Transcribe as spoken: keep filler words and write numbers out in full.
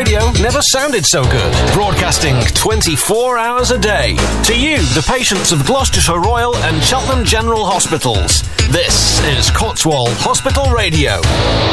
radio never sounded so good. Broadcasting twenty-four hours a day. To you, the patients of Gloucestershire Royal and Cheltenham General Hospitals. This is Cotswold Hospital Radio.